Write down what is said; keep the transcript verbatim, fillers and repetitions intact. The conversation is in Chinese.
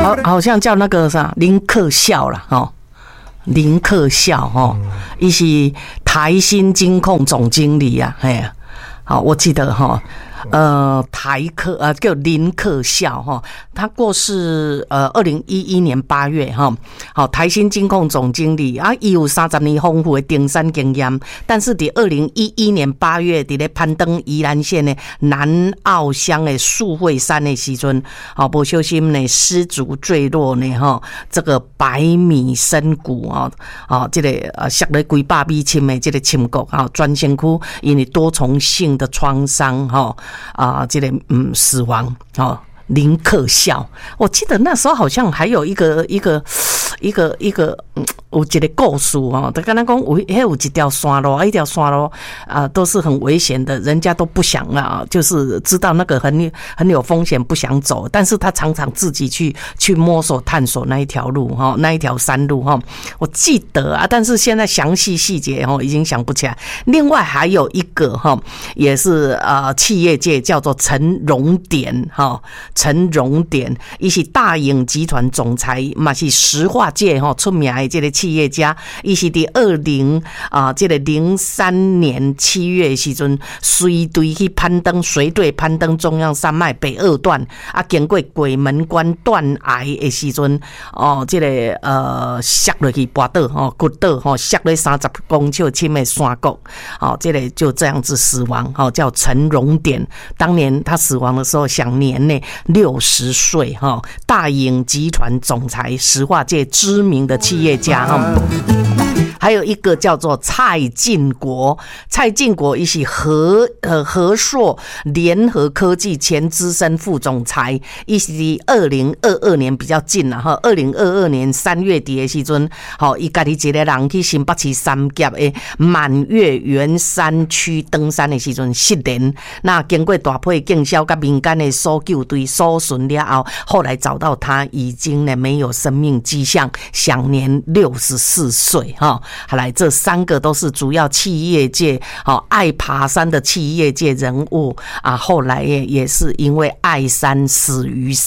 好，好像叫那个啥林克孝啦，哈，林克孝哈，伊是台新金控总经理啊，哎呀，好，我记得哈。呃，台科呃叫林克孝哈，他过世呃，二零一一年八月哈，好台新金控总经理啊，伊有三十年丰富的登山经验，但是伫二零一一年八月伫咧攀登宜兰县的南澳乡的树会山的时阵，好不小心呢失足坠落呢哈，这个百米深谷啊，啊这个呃摔了几百米深的这个深谷啊，专身躯因为多重性的创伤哈。啊，这个嗯，死亡哦，林克孝，我记得那时候好像还有一个一个一个一个，嗯，有一个故事哦，他刚才讲有，还有一条山路，一条山路啊，都是很危险的，人家都不想啊，就是知道那个很很有风险，不想走，但是他常常自己去去摸索探索那一条路哈，那一条山路哈，我记得啊，但是现在详细细节哈已经想不起来。另外还有一个哈，也是呃企业界叫做陈荣典哈，陈荣典，伊是大影集团总裁，嘛是石化界哈出名的这个企业家，伊是伫二零啊这个零三年七月的时阵，随队去攀登，随队攀登中央山脉北二段啊，经过鬼门关断崖的时阵，哦，这个呃摔落去跋倒哦，骨倒哦，摔落三十公尺深的山谷，哦，这个就这样子死亡，哦，叫陈荣典。当年他死亡的时候，享年呢六十岁，哈，大影集团总裁，石化界知名的企业家，哈。还有一个叫做蔡进国，蔡进国也是和呃和硕联合科技前资深副总裁，也是二零二二年比较近了哈，二零二二年三月底的时阵，好，伊家己一个人去新北市三甲的满月圆山区登山的时阵失联，那经过大批警消跟民间的搜救队搜寻了后，后来找到他已经呢没有生命迹象，享年六十四岁哈。好来，这三个都是主要企业界好爱爬山的企业界人物啊，后来也也是因为爱山死于